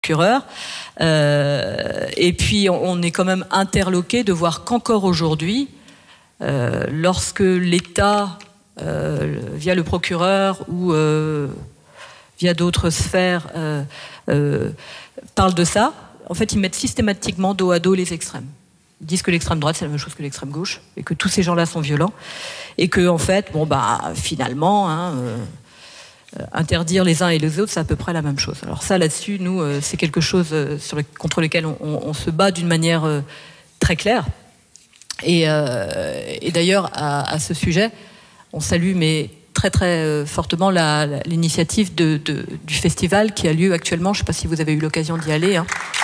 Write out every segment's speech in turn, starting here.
procureur. Et puis on est quand même interloqué de voir qu'encore aujourd'hui, lorsque l'État, via le procureur ou via d'autres sphères, parle de ça, en fait ils mettent systématiquement dos à dos les extrêmes. Ils disent que l'extrême droite c'est la même chose que l'extrême gauche et que tous ces gens-là sont violents et que en fait finalement interdire les uns et les autres c'est à peu près la même chose. Alors ça là-dessus nous c'est quelque chose contre lequel on se bat d'une manière très claire et d'ailleurs à ce sujet on salue mais très très fortement l'initiative du festival qui a lieu actuellement. Je ne sais pas si vous avez eu l'occasion d'y aller.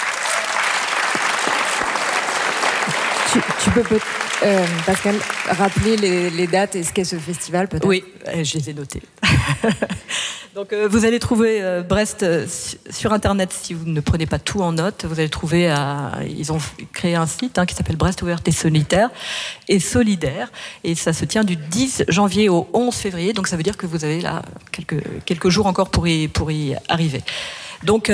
Tu peux Pascal, rappeler les dates et ce qu'est ce festival peut-être ? Oui, je les ai notées. Donc vous allez trouver Brest sur Internet si vous ne prenez pas tout en note. Vous allez trouver, ils ont créé un site qui s'appelle Brest ouverte et solidaire. Et ça se tient du 10 janvier au 11 février. Donc ça veut dire que vous avez là quelques jours encore pour y arriver. Donc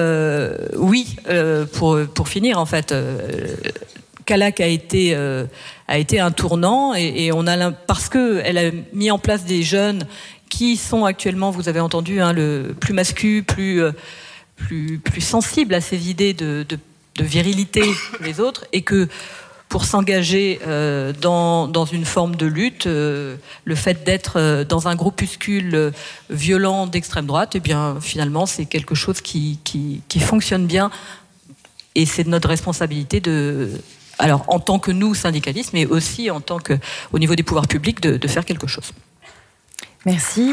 pour finir en fait. Calac a été un tournant et on a parce que elle a mis en place des jeunes qui sont actuellement, vous avez entendu, le plus masculin, plus sensibles à ces idées de virilité que les autres et que pour s'engager dans une forme de lutte, le fait d'être dans un groupuscule violent d'extrême droite, eh bien finalement c'est quelque chose qui fonctionne bien et c'est de notre responsabilité alors en tant que nous syndicalistes, mais aussi en tant que au niveau des pouvoirs publics de faire quelque chose. Merci.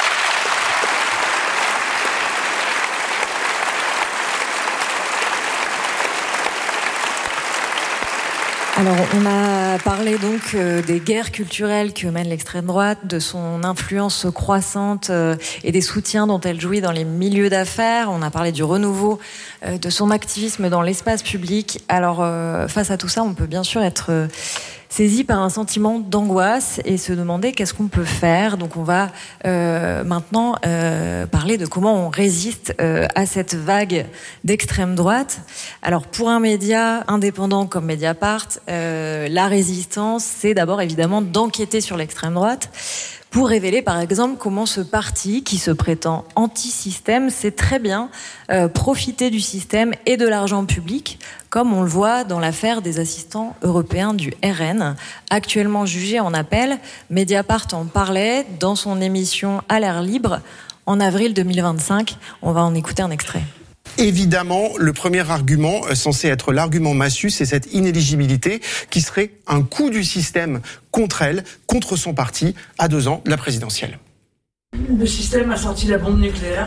Alors, on a parlé donc des guerres culturelles que mène l'extrême droite, de son influence croissante et des soutiens dont elle jouit dans les milieux d'affaires. On a parlé du renouveau de son activisme dans l'espace public. Alors, face à tout ça, on peut bien sûr être saisi par un sentiment d'angoisse et se demander qu'est-ce qu'on peut faire. Donc on va maintenant parler de comment on résiste à cette vague d'extrême droite. Alors pour un média indépendant comme Mediapart, la résistance, c'est d'abord évidemment d'enquêter sur l'extrême droite pour révéler par exemple comment ce parti qui se prétend anti-système sait très bien profiter du système et de l'argent public, comme on le voit dans l'affaire des assistants européens du RN, actuellement jugés en appel. Mediapart en parlait dans son émission À l'air libre en avril 2025. On va en écouter un extrait. Évidemment, le premier argument, censé être l'argument massu, c'est cette inéligibilité qui serait un coup du système contre elle, contre son parti, à 2 ans de la présidentielle. Le système a sorti la bombe nucléaire.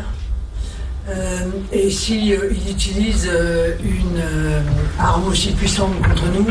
Et si il utilise une arme aussi puissante contre nous,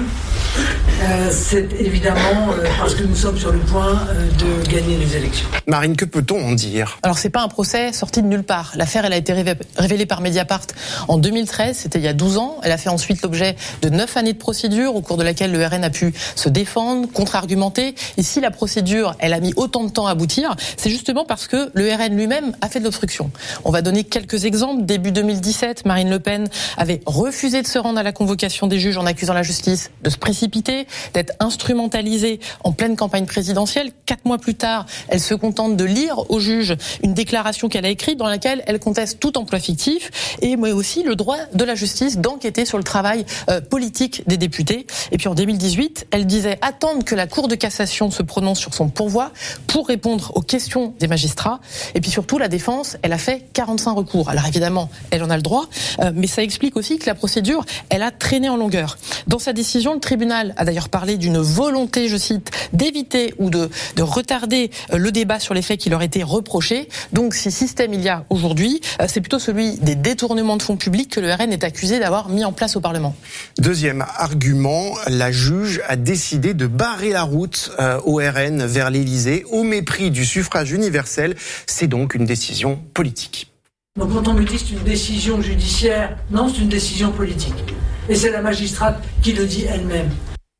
c'est évidemment parce que nous sommes sur le point de gagner les élections. Marine, que peut-on en dire ? Alors c'est pas un procès sorti de nulle part. L'affaire, elle a été révélée par Mediapart en 2013, c'était il y a 12 ans. Elle a fait ensuite l'objet de 9 années de procédure au cours de laquelle le RN a pu se défendre, contre-argumenter. Ici, la procédure, elle a mis autant de temps à aboutir. C'est justement parce que le RN lui-même a fait de l'obstruction. On va donner quelques exemples. Début 2017, Marine Le Pen avait refusé de se rendre à la convocation des juges en accusant la justice de se précipiter, d'être instrumentalisée en pleine campagne présidentielle. 4 mois plus tard, elle se contente de lire aux juges une déclaration qu'elle a écrite dans laquelle elle conteste tout emploi fictif et mais aussi le droit de la justice d'enquêter sur le travail politique des députés. Et puis en 2018, elle disait attendre que la Cour de cassation se prononce sur son pourvoi pour répondre aux questions des magistrats. Et puis surtout, la défense, elle a fait 45 recours. Alors évidemment, elle en a le droit, mais ça explique aussi que la procédure, elle a traîné en longueur. Dans sa décision, le tribunal a d'ailleurs parlé d'une volonté, je cite, d'éviter ou de retarder le débat sur les faits qui leur étaient reprochés. Donc, si système il y a aujourd'hui, c'est plutôt celui des détournements de fonds publics que le RN est accusé d'avoir mis en place au Parlement. Deuxième argument, la juge a décidé de barrer la route au RN vers l'Élysée au mépris du suffrage universel. C'est donc une décision politique. Donc quand on me dit que c'est une décision judiciaire, non, c'est une décision politique. Et c'est la magistrate qui le dit elle-même. Quel ?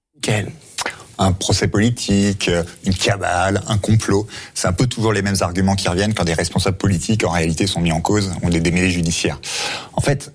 Un procès politique, une cabale, un complot. C'est un peu toujours les mêmes arguments qui reviennent quand des responsables politiques, en réalité, sont mis en cause, ont des démêlés judiciaires. En fait,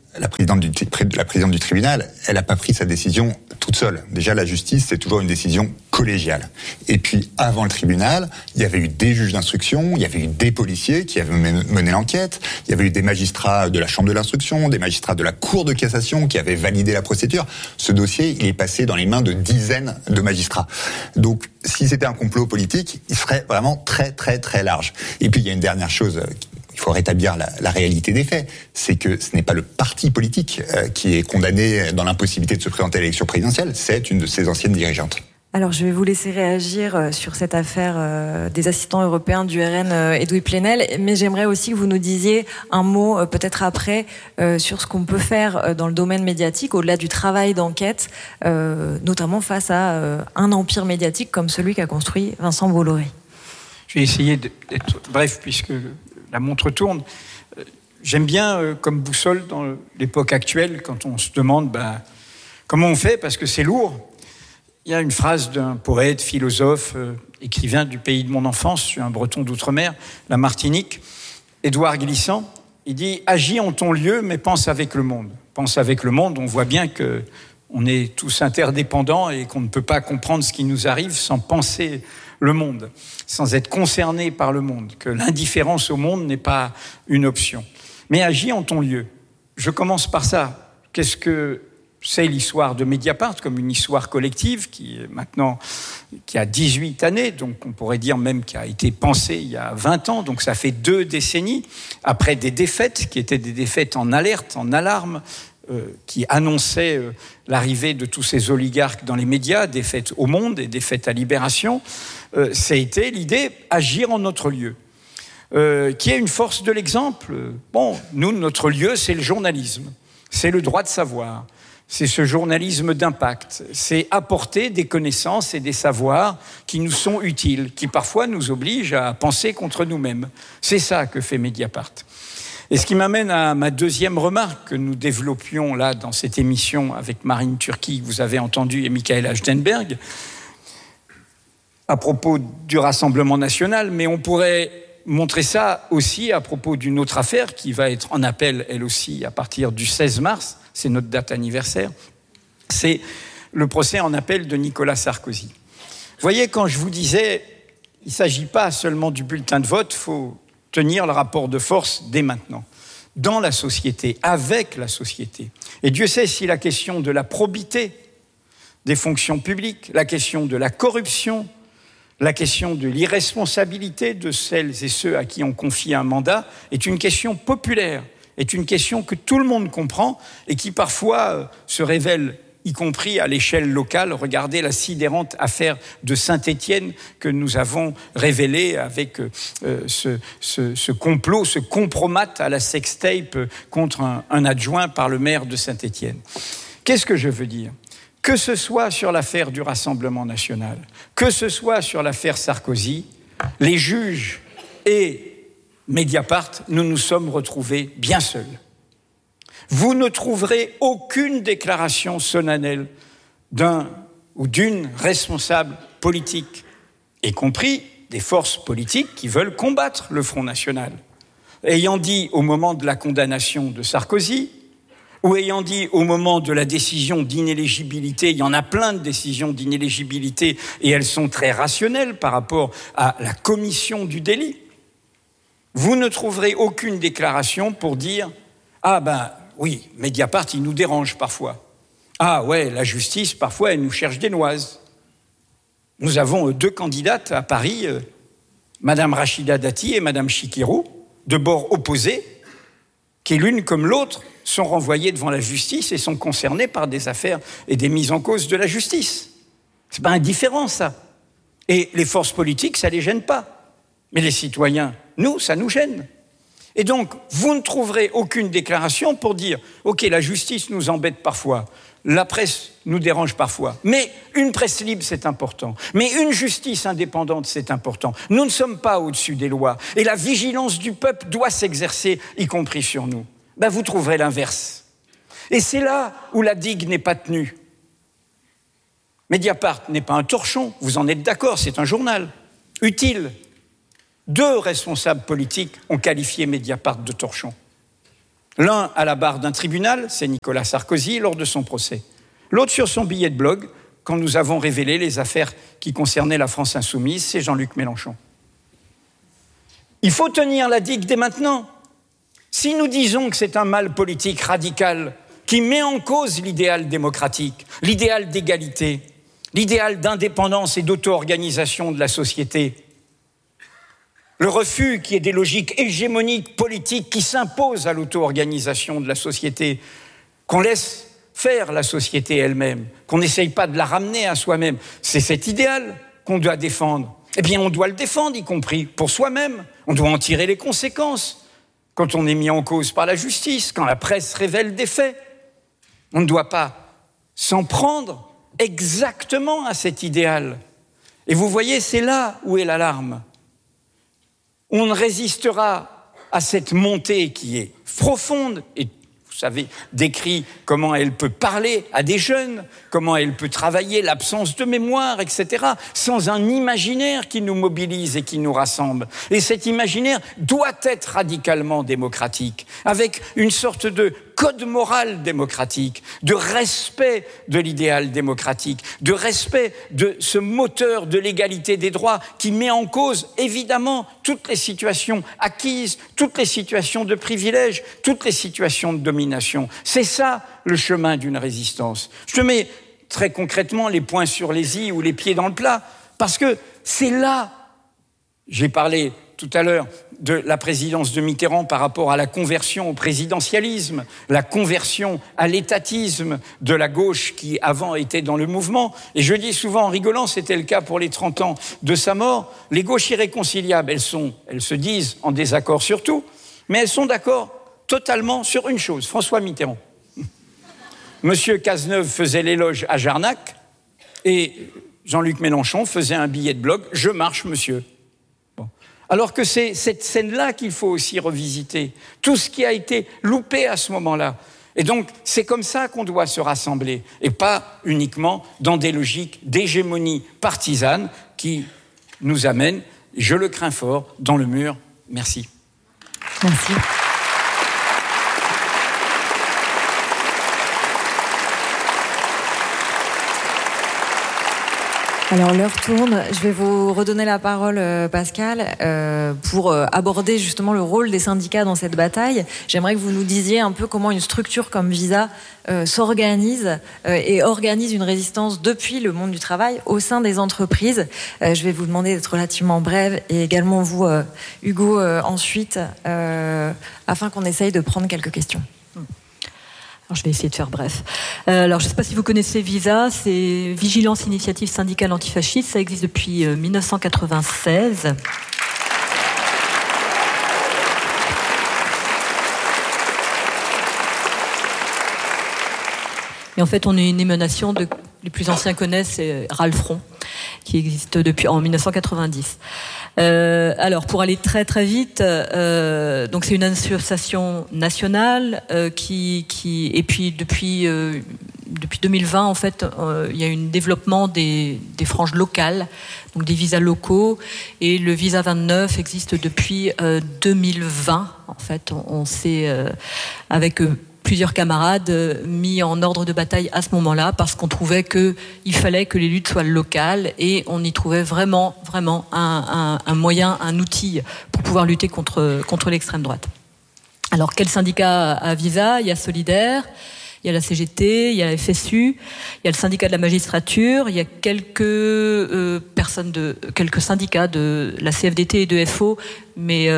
la présidente du tribunal, elle n'a pas pris sa décision toute seule. Déjà, la justice, c'est toujours une décision collégiale. Et puis, avant le tribunal, il y avait eu des juges d'instruction, il y avait eu des policiers qui avaient mené l'enquête, il y avait eu des magistrats de la chambre de l'instruction, des magistrats de la cour de cassation qui avaient validé la procédure. Ce dossier, il est passé dans les mains de dizaines de magistrats. Donc, si c'était un complot politique, il serait vraiment très, très, très large. Et puis, il y a une dernière chose. Il faut rétablir la réalité des faits. C'est que ce n'est pas le parti politique qui est condamné dans l'impossibilité de se présenter à l'élection présidentielle, c'est une de ses anciennes dirigeantes. Alors, je vais vous laisser réagir sur cette affaire des assistants européens du RN Edoui Plenel, mais j'aimerais aussi que vous nous disiez un mot, peut-être après, sur ce qu'on peut faire dans le domaine médiatique, au-delà du travail d'enquête, notamment face à un empire médiatique comme celui qu'a construit Vincent Bolloré. Je vais essayer d'être bref, puisque la montre tourne. J'aime bien, comme boussole dans l'époque actuelle, quand on se demande comment on fait, parce que c'est lourd. Il y a une phrase d'un poète, philosophe, écrivain du pays de mon enfance, je suis un breton d'outre-mer, la Martinique, Édouard Glissant. Il dit « Agis en ton lieu, mais pense avec le monde ». Pense avec le monde, on voit bien qu'on est tous interdépendants et qu'on ne peut pas comprendre ce qui nous arrive sans penser le monde, sans être concerné par le monde, que l'indifférence au monde n'est pas une option. Mais agis en ton lieu. Je commence par ça. Qu'est-ce que c'est l'histoire de Mediapart comme une histoire collective qui a 18 années, donc on pourrait dire même qui a été pensée il y a 20 ans, donc ça fait 2 décennies, après des défaites qui étaient des défaites en alerte, en alarme, qui annonçaient l'arrivée de tous ces oligarques dans les médias, défaites au Monde et défaites à Libération. Ça a été l'idée agir en notre lieu, qui est une force de l'exemple. Nous, notre lieu, c'est le journalisme, c'est le droit de savoir, c'est ce journalisme d'impact, c'est apporter des connaissances et des savoirs qui nous sont utiles, qui parfois nous obligent à penser contre nous-mêmes. C'est ça que fait Mediapart. Et ce qui m'amène à ma deuxième remarque que nous développions là dans cette émission avec Marine Turki, que vous avez entendu, et Michael Achtenberg, à propos du Rassemblement national, mais on pourrait montrer ça aussi à propos d'une autre affaire qui va être en appel, elle aussi, à partir du 16 mars, c'est notre date anniversaire, c'est le procès en appel de Nicolas Sarkozy. Vous voyez, quand je vous disais, il ne s'agit pas seulement du bulletin de vote, il faut tenir le rapport de force dès maintenant, dans la société, avec la société. Et Dieu sait si la question de la probité des fonctions publiques, la question de la corruption, la question de l'irresponsabilité de celles et ceux à qui on confie un mandat est une question populaire, est une question que tout le monde comprend et qui parfois se révèle, y compris à l'échelle locale. Regardez la sidérante affaire de Saint-Étienne que nous avons révélée avec ce complot, ce compromat à la sextape contre un adjoint par le maire de Saint-Étienne. Qu'est-ce que je veux dire ? Que ce soit sur l'affaire du Rassemblement national, que ce soit sur l'affaire Sarkozy, les juges et Mediapart, nous nous sommes retrouvés bien seuls. Vous ne trouverez aucune déclaration solennelle d'un ou d'une responsable politique, y compris des forces politiques qui veulent combattre le Front National, ayant dit au moment de la condamnation de Sarkozy, ou ayant dit au moment de la décision d'inéligibilité, il y en a plein de décisions d'inéligibilité et elles sont très rationnelles par rapport à la commission du délit, vous ne trouverez aucune déclaration pour dire « Ah ben oui, Mediapart, il nous dérange parfois. Ah ouais, la justice, parfois, elle nous cherche des noises. » Nous avons 2 candidates à Paris, Madame Rachida Dati et Madame Chikirou, de bords opposés, qui l'une comme l'autre sont renvoyées devant la justice et sont concernées par des affaires et des mises en cause de la justice. C'est pas indifférent, ça. Et les forces politiques, ça les gêne pas. Mais les citoyens, nous, ça nous gêne. Et donc, vous ne trouverez aucune déclaration pour dire « Ok, la justice nous embête parfois, la presse nous dérange parfois, mais une presse libre, c'est important. Mais une justice indépendante, c'est important. Nous ne sommes pas au-dessus des lois. Et la vigilance du peuple doit s'exercer, y compris sur nous. » Vous trouverez l'inverse. Et c'est là où la digue n'est pas tenue. Mediapart n'est pas un torchon, vous en êtes d'accord, c'est un journal utile. 2 responsables politiques ont qualifié Mediapart de torchon. L'un à la barre d'un tribunal, c'est Nicolas Sarkozy lors de son procès. L'autre sur son billet de blog, quand nous avons révélé les affaires qui concernaient la France insoumise, c'est Jean-Luc Mélenchon. Il faut tenir la digue dès maintenant. Si nous disons que c'est un mal politique radical qui met en cause l'idéal démocratique, l'idéal d'égalité, l'idéal d'indépendance et d'auto-organisation de la société, le refus qui est des logiques hégémoniques politiques qui s'imposent à l'auto-organisation de la société, qu'on laisse faire la société elle-même, qu'on n'essaye pas de la ramener à soi-même, c'est cet idéal qu'on doit défendre. Eh bien, on doit le défendre, y compris pour soi-même. On doit en tirer les conséquences. Quand on est mis en cause par la justice, quand la presse révèle des faits, on ne doit pas s'en prendre exactement à cet idéal. Et vous voyez, c'est là où est l'alarme. On ne résistera à cette montée qui est profonde et vous savez, décrit comment elle peut parler à des jeunes, comment elle peut travailler l'absence de mémoire, etc., sans un imaginaire qui nous mobilise et qui nous rassemble. Et cet imaginaire doit être radicalement démocratique, avec une sorte de code moral démocratique, de respect de l'idéal démocratique, de respect de ce moteur de l'égalité des droits qui met en cause, évidemment, toutes les situations acquises, toutes les situations de privilège, toutes les situations de domination. C'est ça le chemin d'une résistance. Je mets très concrètement les points sur les i ou les pieds dans le plat, parce que c'est là, j'ai parlé tout à l'heure de la présidence de Mitterrand par rapport à la conversion au présidentialisme, la conversion à l'étatisme de la gauche qui avant était dans le mouvement. Et je dis souvent en rigolant, c'était le cas pour les 30 ans de sa mort, les gauches irréconciliables, elles se disent en désaccord sur tout, mais elles sont d'accord totalement sur une chose, François Mitterrand. Monsieur Cazeneuve faisait l'éloge à Jarnac et Jean-Luc Mélenchon faisait un billet de blog « Je marche, monsieur ». Alors que c'est cette scène-là qu'il faut aussi revisiter, tout ce qui a été loupé à ce moment-là. Et donc, c'est comme ça qu'on doit se rassembler, et pas uniquement dans des logiques d'hégémonie partisane qui nous amènent, je le crains fort, dans le mur. Merci. Merci. Alors l'heure tourne, je vais vous redonner la parole Pascal pour aborder justement le rôle des syndicats dans cette bataille. J'aimerais que vous nous disiez un peu comment une structure comme Visa s'organise et organise une résistance depuis le monde du travail au sein des entreprises. Je vais vous demander d'être relativement brève et également vous Hugo ensuite afin qu'on essaye de prendre quelques questions. Alors, je vais essayer de faire bref. Alors, je ne sais pas si vous connaissez Visa, c'est Vigilance Initiative Syndicale Antifasciste, ça existe depuis 1996. Et en fait, on est une émanation de, les plus anciens connaissent, c'est Ralfron, qui existe depuis en 1990. Alors, pour aller très très vite, donc c'est une association nationale et puis depuis 2020 en fait, il y a eu un développement des franges locales, donc des visas locaux, et le visa 29 existe depuis 2020. En fait, on s'est avec plusieurs camarades mis en ordre de bataille à ce moment-là parce qu'on trouvait qu'il fallait que les luttes soient locales et on y trouvait vraiment un moyen, un outil pour pouvoir lutter contre l'extrême droite. Alors, quel syndicat à Visa ? Il y a Solidaire, il y a la CGT, il y a la FSU, il y a le syndicat de la magistrature, il y a quelques syndicats de la CFDT et de FO, mais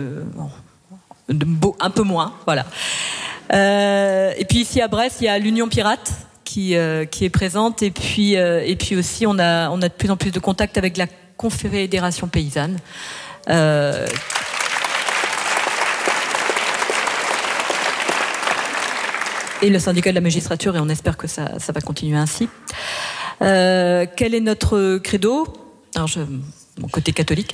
un peu moins, voilà. Et puis ici à Brest, il y a l'Union Pirate qui est présente, et puis aussi on a de plus en plus de contacts avec la Confédération paysanne. Et le syndicat de la magistrature, et on espère que ça va continuer ainsi. Quel est notre credo ? Alors mon côté catholique.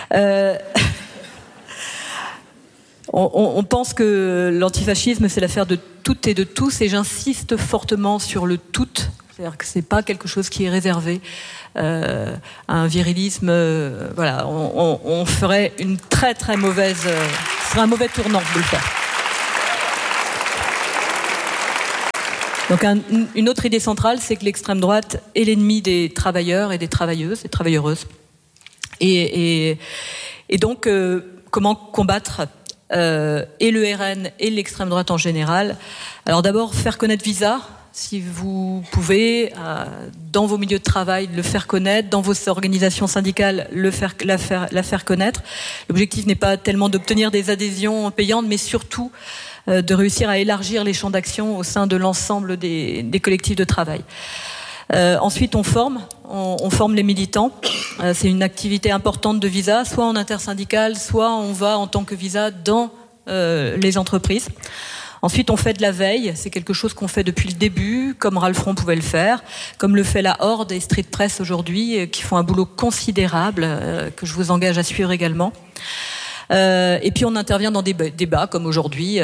On pense que l'antifascisme, c'est l'affaire de toutes et de tous, et j'insiste fortement sur le tout. C'est-à-dire que c'est pas quelque chose qui est réservé à un virilisme. Voilà, on ferait une très très mauvaise, ce serait un mauvais tournant de le faire. Donc une autre idée centrale, c'est que l'extrême droite est l'ennemi des travailleurs et des travailleuses, des travailleureuses. Et donc, comment combattre et le RN et l'extrême droite en général? Alors d'abord, faire connaître Visa, si vous pouvez, dans vos milieux de travail, le faire connaître, dans vos organisations syndicales, la faire connaître. L'objectif n'est pas tellement d'obtenir des adhésions payantes, mais surtout de réussir à élargir les champs d'action au sein de l'ensemble des collectifs de travail. Ensuite, on forme les militants. C'est une activité importante de Visa, soit en intersyndical, soit on va en tant que Visa dans les entreprises. Ensuite, on fait de la veille. C'est quelque chose qu'on fait depuis le début, comme Ralphron pouvait le faire, comme le fait la Horde et Street Press aujourd'hui, qui font un boulot considérable, que je vous engage à suivre également. Et puis on intervient dans des débats comme aujourd'hui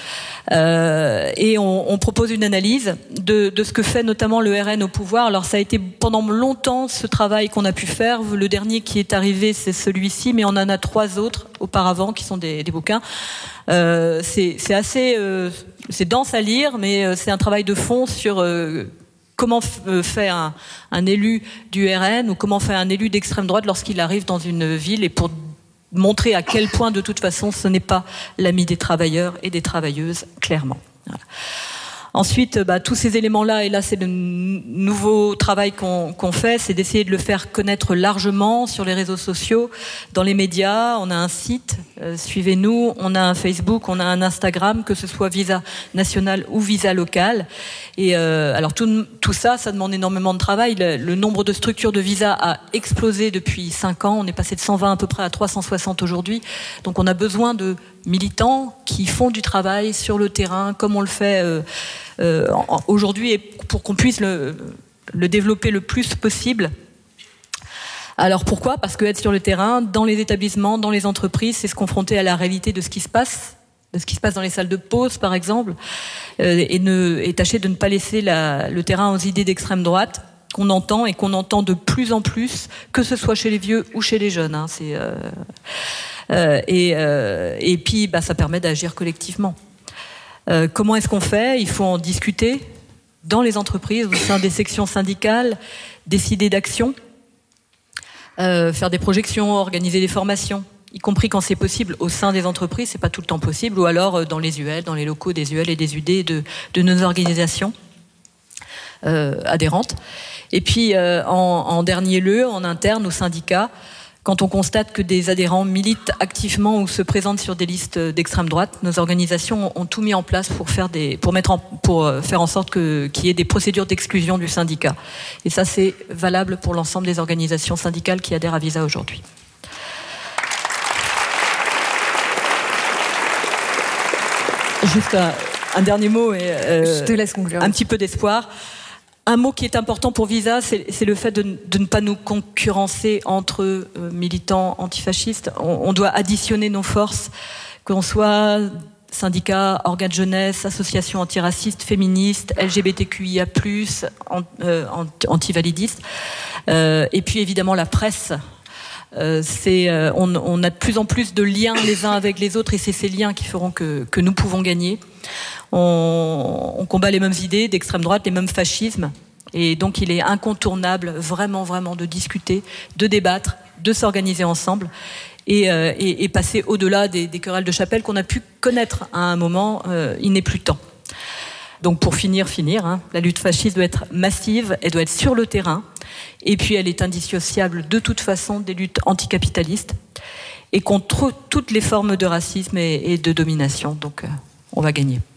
et on propose une analyse de ce que fait notamment le RN au pouvoir. Alors ça a été pendant longtemps ce travail qu'on a pu faire. Le dernier qui est arrivé, c'est celui-ci, mais on en a 3 autres auparavant qui sont des bouquins. C'est assez c'est dense à lire, mais c'est un travail de fond sur comment fait un élu du RN ou comment fait un élu d'extrême droite lorsqu'il arrive dans une ville, et pour montrer à quel point, de toute façon, ce n'est pas l'ami des travailleurs et des travailleuses, clairement. Voilà. Ensuite, tous ces éléments-là, et là c'est le nouveau travail qu'on fait, c'est d'essayer de le faire connaître largement sur les réseaux sociaux, dans les médias. On a un site, suivez-nous, on a un Facebook, on a un Instagram, que ce soit Visa national ou Visa local. Et alors tout ça demande énormément de travail. Le nombre de structures de Visa a explosé depuis 5 ans. On est passé de 120 à peu près à 360 aujourd'hui. Donc on a besoin de militants qui font du travail sur le terrain, comme on le fait aujourd'hui, et pour qu'on puisse le développer le plus possible. Alors pourquoi ? Parce que être sur le terrain, dans les établissements, dans les entreprises, c'est se confronter à la réalité de ce qui se passe dans les salles de pause, par exemple, et tâcher de ne pas laisser le terrain aux idées d'extrême droite qu'on entend et qu'on entend de plus en plus, que ce soit chez les vieux ou chez les jeunes. Et puis, ça permet d'agir collectivement. Comment est-ce qu'on fait ? Il faut en discuter dans les entreprises, au sein des sections syndicales, décider d'actions, faire des projections, organiser des formations, y compris quand c'est possible au sein des entreprises, c'est pas tout le temps possible, ou alors dans les UL, dans les locaux des UL et des UD de nos organisations adhérentes. Et puis, en dernier lieu, en interne, aux syndicats, quand on constate que des adhérents militent activement ou se présentent sur des listes d'extrême droite, nos organisations ont tout mis en place pour faire en sorte qu'il y ait des procédures d'exclusion du syndicat. Et ça, c'est valable pour l'ensemble des organisations syndicales qui adhèrent à Visa aujourd'hui. Juste un dernier mot et je te laisse conclure. Un petit peu d'espoir. Un mot qui est important pour Visa, c'est le fait de ne pas nous concurrencer entre militants antifascistes. On doit additionner nos forces, qu'on soit syndicats, organes de jeunesse, associations antiracistes, féministes, LGBTQIA+, antivalidistes, et puis évidemment la presse. On a de plus en plus de liens les uns avec les autres, et c'est ces liens qui feront que nous pouvons gagner. On combat les mêmes idées d'extrême droite, les mêmes fascismes, et donc il est incontournable vraiment de discuter, de débattre, de s'organiser ensemble et passer au-delà des querelles de chapelle qu'on a pu connaître à un moment. Il n'est plus temps. Donc pour finir, la lutte fasciste doit être massive, elle doit être sur le terrain, et puis elle est indissociable de toute façon des luttes anticapitalistes et contre toutes les formes de racisme et de domination. Donc on va gagner.